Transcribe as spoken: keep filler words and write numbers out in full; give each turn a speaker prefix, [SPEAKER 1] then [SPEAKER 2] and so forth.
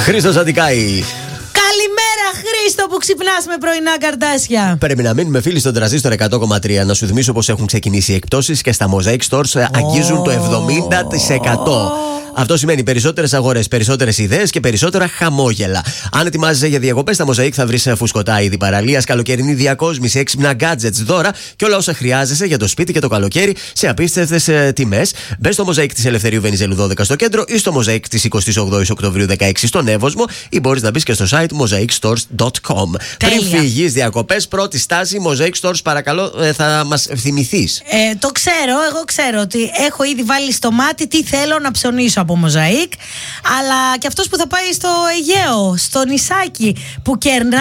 [SPEAKER 1] Χρήστος Αττικάη.
[SPEAKER 2] Καλημέρα, Χρήστο, που ξυπνάς με πρωινά καρτάσια.
[SPEAKER 1] Πρέπει να μείνουμε φίλοι στον Τρανζίστορ εκατό κόμμα τρία. Να σου θυμίσω πως έχουν ξεκινήσει οι εκπτώσεις και στα Mosaic Stores αγγίζουν το εβδομήντα τοις εκατό. Αυτό σημαίνει περισσότερες αγορές, περισσότερες ιδέες και περισσότερα χαμόγελα. Αν ετοιμάζεσαι για διακοπές, στα Mosaic θα βρεις φουσκωτά είδη παραλίας, καλοκαιρινή διακόσμηση, έξυπνα gadgets, δώρα και όλα όσα χρειάζεσαι για το σπίτι και το καλοκαίρι σε απίστευτες ε, τιμές. Μπες στο Mosaic της Ελευθερίου Βενιζέλου δώδεκα στο κέντρο ή στο Mosaic της εικοστή όγδοη Οκτωβρίου δεκαέξι στον Εύωσμο ή μπορείς να μπεις και στο site mosaic stores dot com. Πριν φύγεις διακοπές, πρώτη στάση Mosaic Stores, παρακαλώ, ε, θα μας θυμηθείς.
[SPEAKER 2] Ε, το ξέρω, εγώ ξέρω ότι έχω ήδη βάλει στο μάτι τι θέλω να ψωνίσω από Mosaic, αλλά και αυτός που θα πάει στο Αιγαίο, στο νησάκι που κερνά